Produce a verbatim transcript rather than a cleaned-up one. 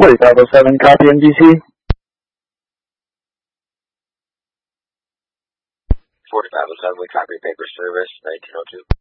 forty-five oh seven, copy M D C. forty-five oh seven, we copy paper service, nineteen oh two.